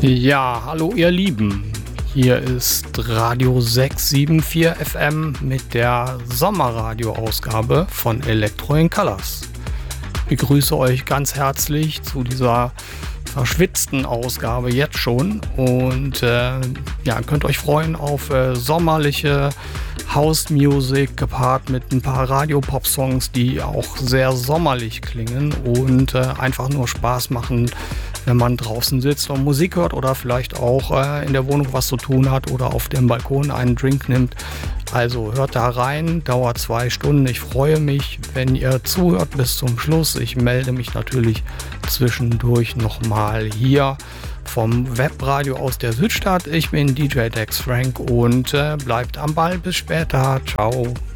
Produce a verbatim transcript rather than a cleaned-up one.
Ja, hallo ihr Lieben. Hier ist Radio sechs sieben vier F M mit der Sommerradio-Ausgabe von Electro in Colors. Ich begrüße euch ganz herzlich zu dieser verschwitzten Ausgabe jetzt schon und äh, ja, könnt euch freuen auf äh, sommerliche House Music gepaart mit ein paar Radio-Pop-Songs, die auch sehr sommerlich klingen und äh, einfach nur Spaß machen, wenn man draußen sitzt und Musik hört oder vielleicht auch äh, in der Wohnung was zu tun hat oder auf dem Balkon einen Drink nimmt. Also hört da rein, dauert zwei Stunden. Ich freue mich, wenn ihr zuhört bis zum Schluss. Ich melde mich natürlich zwischendurch nochmal hier vom Webradio aus der Südstadt. Ich bin D J Dex Frank und äh, bleibt am Ball. Bis später. Ciao.